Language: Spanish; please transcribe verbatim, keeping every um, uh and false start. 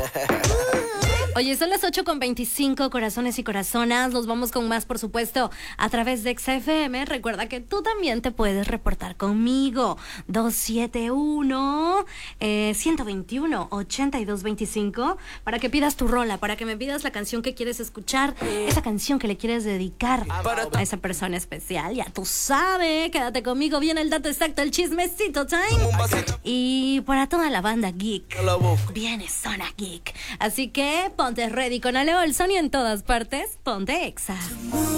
Oye, son las ocho con veinticinco, corazones y corazonas. Nos vamos con más, por supuesto, a través de X F M. Recuerda que tú también te puedes reportar conmigo. dos siete uno, ciento veintiuno, ochenta y dos veinticinco para que pidas tu rola, para que me pidas la canción que quieres escuchar, esa canción que le quieres dedicar a esa persona especial. Ya tú sabes, quédate conmigo. Viene el dato exacto, el chismecito time. Y para toda la banda geek, viene Zona Geek. Así que ponte ready con Aleo, el Sony en todas partes. Ponte Exa.